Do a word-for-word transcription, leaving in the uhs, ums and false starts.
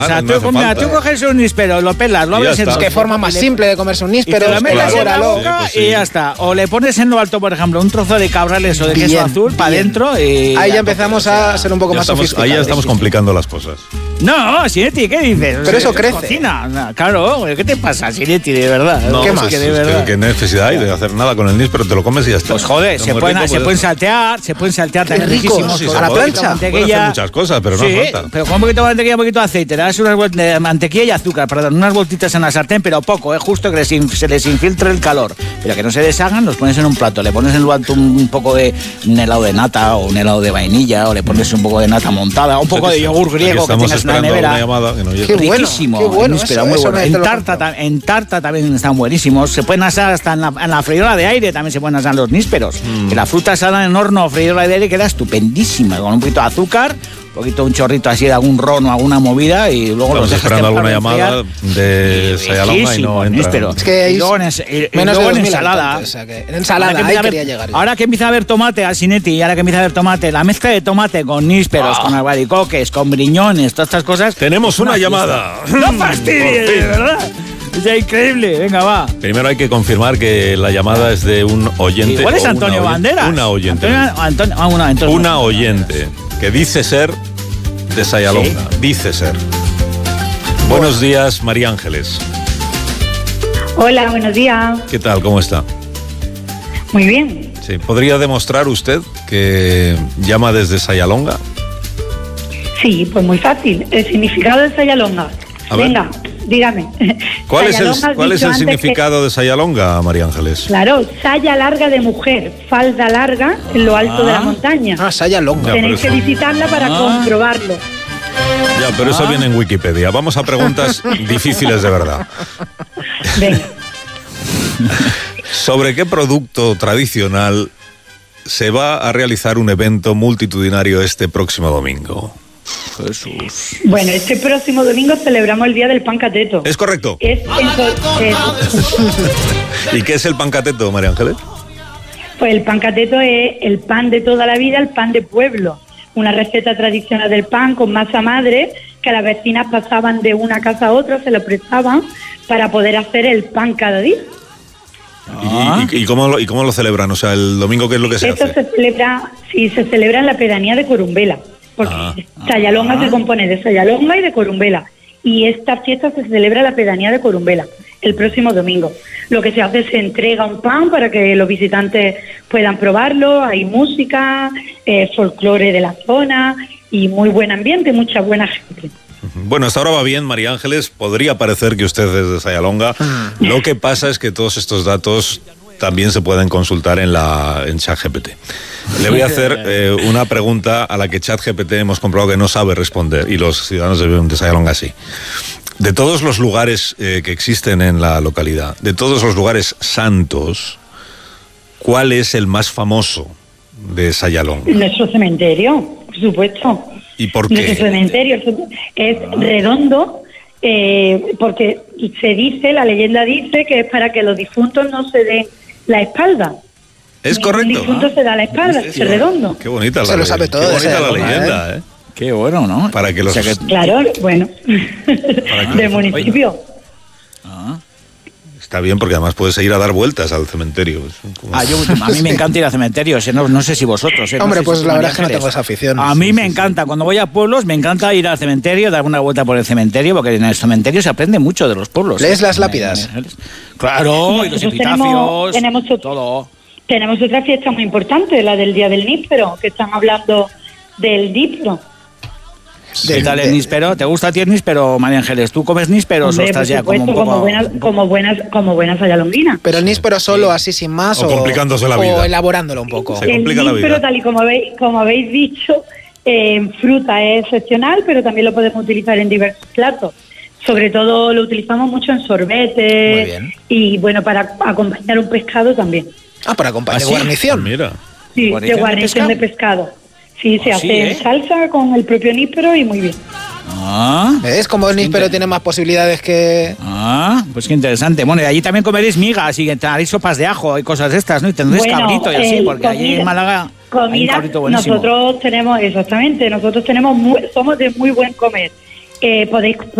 O sea, no tú, hace mira, falta. tú coges un níspero, lo pelas, lo Y ya abres en está. dos. Qué forma más simple de comerse un Y te níspero. lo metes en la claro. boca Sí, pues sí. y ya está. O le pones en lo alto, por ejemplo, un trozo de cabrales o de queso Bien, azul para bien. adentro y... Ahí ya empezamos a ser un poco Ya más estamos, sofisticados. ahí ya estamos complicando las cosas. No, Sinetti, ¿qué dices? Pero eso Es crece. Cocina. No, claro, ¿qué te pasa, Sinetti, de verdad? No, ¿Qué pues más? es Que de que, verdad. que necesidad hay de hacer nada con el níspero, te lo comes y ya está. Pues joder, Está se muy pueden, rico, se pues pueden eso. saltear, se pueden saltear Qué también rico. riquísimos. Sí, con a la un poquito de plancha. Pueden mantequilla. hacer muchas cosas, pero no Sí, falta. pero con un poquito de mantequilla, un poquito de aceite, le das unas vueltas de mantequilla y azúcar, perdón, unas vueltitas en la sartén, pero poco, es justo que les in- se les infiltre el calor, pero que no se deshagan, los pones en un plato, le pones en lo alto un, un poco de un helado de nata o un helado de vainilla, o le pones un poco de nata montada, un poco de yogur griego que estamos tengas en la esperando nevera. una llamada que no llega. Qué bueno, Riquísimo, qué bueno, níspero, eso- muy eso bueno. me- te En lo tarta, compro. ta- en tarta también están buenísimos. Se pueden asar hasta en la, en la freidora de aire, también se pueden asar los nísperos. Mm. Que la fruta asada en horno o freidora de aire queda estupendísima, con un poquito de azúcar, un poquito, un chorrito así de algún ron o alguna movida y luego Estamos los dejas esperando alguna templar, llamada enfriar. de Y Sayalonga y riquísimo, no entra. níspero. Es que hay y luego en, ens- y- y menos de luego en dos mil ensalada. habitantes, o sea que en ensalada, Ahora que ahí empieza a haber- quería llegar yo. Ahora que empieza a haber tomate al Sinetti y ahora que empieza a haber tomate, la mezcla de tomate con nísperos, con albaricoques, con briñones, todas estas cosas. Tenemos es una fiesta. llamada. ¡No fastidies, Por fin. de verdad! Es increíble, venga, va. Primero hay que confirmar que la llamada es de un oyente. Igual es o una Antonio oyen- Banderas. Una oyente. Antonio, Antonio, ah, una, entonces- Una oyente que dice ser de Sayalonga. Dice ser. Buenos días, María Ángeles. Hola, buenos días. ¿Qué tal? ¿Cómo está? Muy bien. Sí. ¿Podría demostrar usted que llama desde Sayalonga? Sí, pues muy fácil. El significado de Sayalonga. A ver. Venga, dígame. ¿Cuál es Sayalonga, el, has cuál es dicho el antes significado de Sayalonga, María Ángeles? que- claro, saya larga de mujer, falda larga en lo alto de la montaña. Ah, Sayalonga. Ya, Tenéis que pero eso- visitarla para Ah. comprobarlo. Ya, pero eso viene en Wikipedia. Vamos a preguntas difíciles de verdad. Venga. ¿Sobre qué producto tradicional se va a realizar un evento multitudinario este próximo domingo? Jesús. Bueno, este próximo domingo celebramos el Día del Pan Cateto. ¿Es correcto? Es en- es- ¿Y qué es el pancateto, María Ángeles? Pues el pan cateto es el pan de toda la vida, el pan de pueblo. Una receta tradicional del pan con masa madre que las vecinas pasaban de una casa a otra, se lo prestaban para poder hacer el pan cada día. Ah. ¿Y, y- y cómo lo, ¿Y cómo lo celebran? O sea, el domingo, ¿qué es lo que se Esto hace? se celebra, sí, se celebra en la pedanía de Corumbela, porque Ah. Sayalonga se compone de Sayalonga y de Corumbela. Y esta fiesta se celebra en la pedanía de Corumbela el próximo domingo. Lo que se hace es se entrega un pan para que los visitantes puedan probarlo. Hay música, eh, folclore de la zona y muy buen ambiente, mucha buena gente. Bueno, hasta ahora va bien, María Ángeles. Podría parecer que usted es de Sayalonga. Lo que pasa es que todos estos datos también se pueden consultar en la en ChatGPT. Le voy a hacer eh, una pregunta a la que ChatGPT hemos comprobado que no sabe responder y los ciudadanos de, de Sayalonga sí. De todos los lugares eh, que existen en la localidad, de todos los lugares santos, ¿cuál es el más famoso de Sayalonga? Nuestro cementerio, por supuesto. ¿Y por Nuestro qué? cementerio es redondo eh, porque se dice, la leyenda dice que es para que los difuntos no se den la espalda. Es Ningún correcto. difunto se da la espalda, es redondo. Qué bonita la Se lo sabe leyenda. todo Qué de bonita la Sayalonga, leyenda, ¿eh? Qué bueno, ¿no? Para que los- O sea Claro, bueno, del municipio. Ah. Está bien porque además puedes ir a dar vueltas al cementerio. Es como- Ah, yo, a mí me encanta ir a cementerios, eh, no, no sé si vosotros. eh, no Hombre, sé pues si la María verdad es que no Ángeles. tengo esa afición. A mí me encanta, cuando voy a pueblos, me encanta ir al cementerio, dar una vuelta por el cementerio, porque en el cementerio se aprende mucho de los pueblos. ¿Lees eh. las lápidas? Claro, y los Nosotros epitafios, tenemos- tenemos otro- todo. Tenemos otra fiesta muy importante, la del Día del Níspero, que están hablando del níspero. De- ¿Qué tal el de- níspero? ¿Te gusta a ti el níspero, María Ángeles? ¿Tú comes nísperos o Hombre, estás por ya como un supuesto, poco...? como buenas, como buenas, como buenas sayalonguinas. Pero el níspero solo, así sin más, O complicándose la o vida. elaborándolo un poco. Se El complica la níspero, vida. tal y como habéis, como habéis dicho, eh, en fruta es excepcional, pero también lo podemos utilizar en diversos platos. Sobre todo lo utilizamos mucho en Muy sorbetes bien. y bueno, para acompañar un pescado también. Ah, para acompañar ¿Ah, sí? guarnición. Mira. Sí, ¿Guarnición de de guarnición de pescado. Sí, se Ah, hace sí, en ¿eh? salsa con el propio níspero y muy bien. Ah, ¿Ves? Como el níspero tiene más posibilidades que... ah, pues qué interesante. Bueno, y allí también comeréis migas y haréis sopas de ajo y cosas de estas, ¿no? Y tendréis Bueno, cabrito y así, eh, porque allí comida- en Málaga hay un Comida, cabrito buenísimo. nosotros tenemos, exactamente, nosotros tenemos muy- somos de muy buen comer. eh, podéis